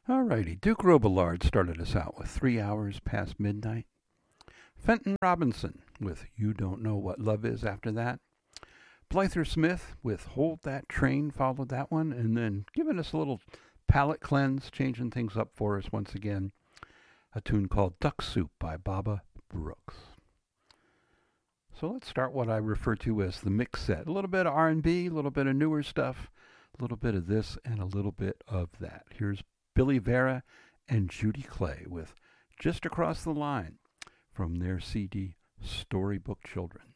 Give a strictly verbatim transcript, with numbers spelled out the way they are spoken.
Alrighty, Duke Robillard started us out with Three Hours Past Midnight. Fenton Robinson with You Don't Know What Love Is after that. Blyther Smith with Hold That Train followed that one, and then giving us a little palate cleanse, changing things up for us once again. A tune called Duck Soup by Baba Brooks. So let's start what I refer to as the mix set. A little bit of R and B, a little bit of newer stuff, a little bit of this, and a little bit of that. Here's Billy Vera and Judy Clay with Just Across the Line from their C D Storybook Children.